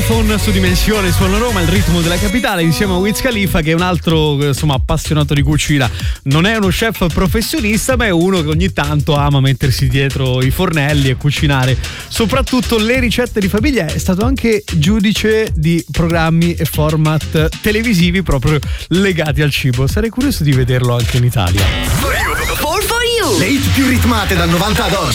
iPhone su Dimensione suona Roma, il ritmo della capitale, insieme a Wiz Khalifa, che è un altro appassionato di cucina. Non è uno chef professionista, ma è uno che ogni tanto ama mettersi dietro i fornelli e cucinare soprattutto le ricette di famiglia. È stato anche giudice di programmi e format televisivi proprio legati al cibo. Sarei curioso di vederlo anche in Italia. Le hit più ritmate dal 90 ad oggi.